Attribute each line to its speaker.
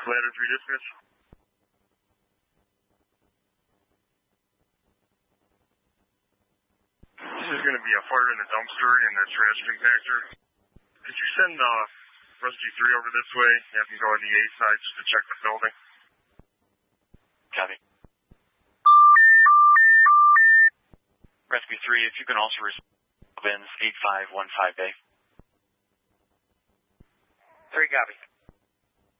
Speaker 1: Ladder 3 dispatch. This is going to be a fire in the dumpster and the trash compactor. Could you send Rescue 3 over this way? Have them go on the A side just to check the building.
Speaker 2: Copy. Rescue 3, if you can also respond to 8515A.
Speaker 3: 3 copy.